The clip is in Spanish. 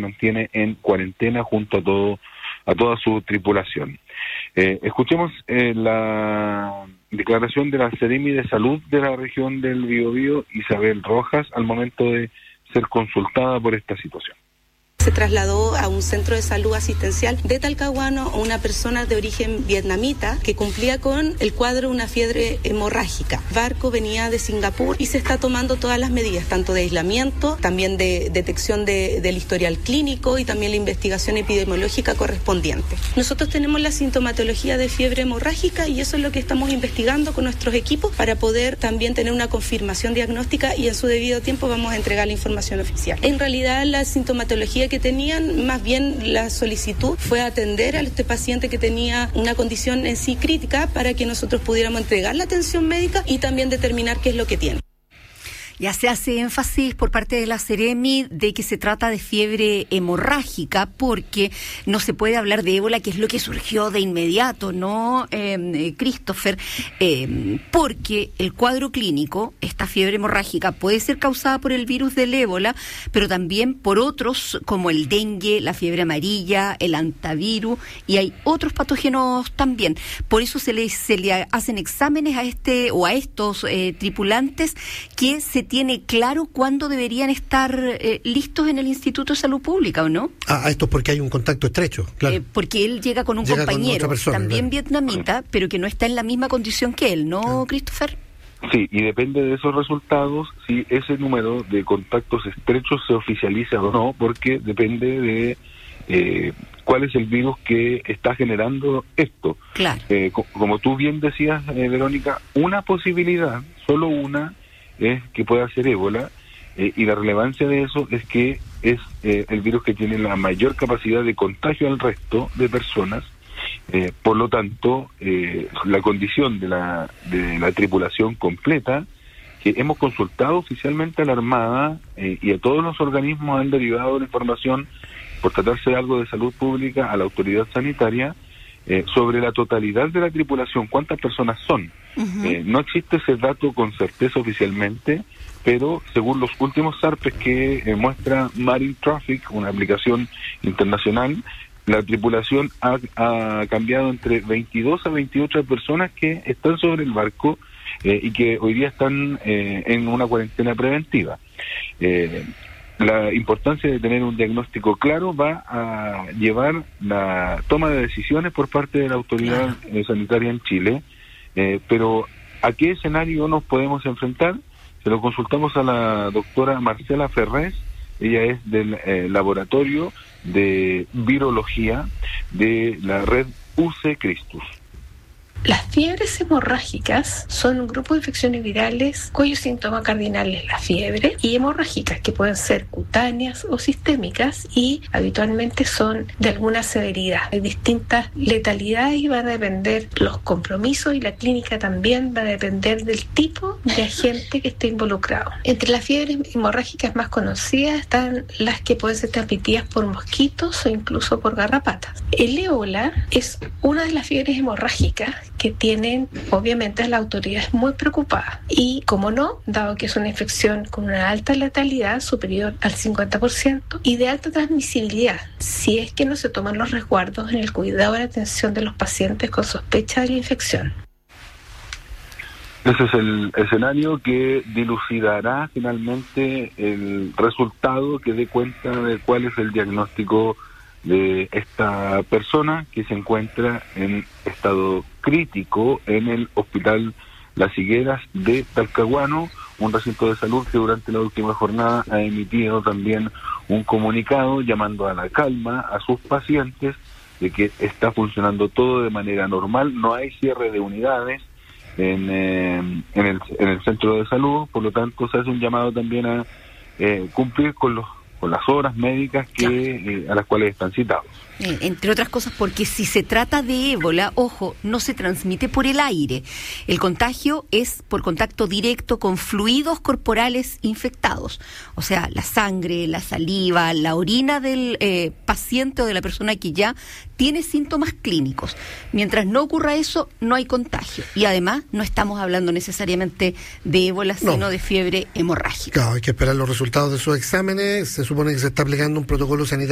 mantiene en cuarentena junto a toda su tripulación. Escuchemos la declaración de la Seremi de Salud de la región del Biobío, Isabel Rojas, al momento de ser consultada por esta situación. Se trasladó a un centro de salud asistencial de Talcahuano a una persona de origen vietnamita que cumplía con el cuadro una fiebre hemorrágica. El barco venía de Singapur y se está tomando todas las medidas, tanto de aislamiento, también de detección del historial clínico y también la investigación epidemiológica correspondiente. Nosotros tenemos la sintomatología de fiebre hemorrágica y eso es lo que estamos investigando con nuestros equipos para poder también tener una confirmación diagnóstica y en su debido tiempo vamos a entregar la información oficial. En realidad la sintomatología que tenían, más bien la solicitud fue atender a este paciente que tenía una condición en sí crítica para que nosotros pudiéramos entregar la atención médica y también determinar qué es lo que tiene. Ya se hace énfasis por parte de la Seremi de que se trata de fiebre hemorrágica porque no se puede hablar de ébola, que es lo que surgió de inmediato, ¿no, Christopher? Porque el cuadro clínico, esta fiebre hemorrágica, puede ser causada por el virus del ébola, pero también por otros como el dengue, la fiebre amarilla, el antivirus, y hay otros patógenos también. Por eso se le hacen exámenes a estos tripulantes que se tiene claro cuándo deberían estar listos en el Instituto de Salud Pública, ¿o no? Esto es porque hay un contacto estrecho, claro. Porque él llega con un compañero, también vietnamita, pero que no está en la misma condición que él, ¿no, Christopher? Sí, y depende de esos resultados si ese número de contactos estrechos se oficializa o no, porque depende de cuál es el virus que está generando esto. Claro. Como tú bien decías, Verónica, una posibilidad, solo una, es que pueda ser ébola, y la relevancia de eso es que es el virus que tiene la mayor capacidad de contagio al resto de personas. Por lo tanto, la condición de la tripulación completa, que hemos consultado oficialmente a la Armada y a todos los organismos han derivado la información por tratarse de algo de salud pública a la autoridad sanitaria, sobre la totalidad de la tripulación, cuántas personas son. No existe ese dato con certeza oficialmente, pero según los últimos zarpes que muestra Marine Traffic, una aplicación internacional, la tripulación ha cambiado entre 22 a 28 personas que están sobre el barco y que hoy día están en una cuarentena preventiva. La importancia de tener un diagnóstico claro va a llevar la toma de decisiones por parte de la autoridad sanitaria en Chile, pero ¿a qué escenario nos podemos enfrentar? Se lo consultamos a la doctora Marcela Ferrés, ella es del laboratorio de virología de la red UC Christus. Las fiebres hemorrágicas son un grupo de infecciones virales cuyo síntoma cardinal es la fiebre, y hemorrágicas que pueden ser cutáneas o sistémicas y habitualmente son de alguna severidad. Hay distintas letalidades y van a depender los compromisos, y la clínica también va a depender del tipo de agente que esté involucrado. Entre las fiebres hemorrágicas más conocidas están las que pueden ser transmitidas por mosquitos o incluso por garrapatas. El ébola es una de las fiebres hemorrágicas que tienen, obviamente, la autoridad es muy preocupada. Y, como no, dado que es una infección con una alta letalidad, superior al 50%, y de alta transmisibilidad, si es que no se toman los resguardos en el cuidado y la atención de los pacientes con sospecha de la infección. Ese es el escenario que dilucidará finalmente el resultado que dé cuenta de cuál es el diagnóstico de esta persona que se encuentra en estado crítico en el Hospital Las Higueras de Talcahuano, un recinto de salud que durante la última jornada ha emitido también un comunicado llamando a la calma a sus pacientes de que está funcionando todo de manera normal, no hay cierre de unidades en el centro de salud, por lo tanto se hace un llamado también a cumplir con las horas médicas a las cuales están citados. Entre otras cosas porque si se trata de ébola, ojo, no se transmite por el aire. El contagio es por contacto directo con fluidos corporales infectados. O sea, la sangre, la saliva, la orina del paciente o de la persona que ya tiene síntomas clínicos. Mientras no ocurra eso, no hay contagio. Y además, no estamos hablando necesariamente de ébola, sino de fiebre hemorrágica. Claro, hay que esperar los resultados de sus exámenes. Se supone que se está aplicando un protocolo sanitario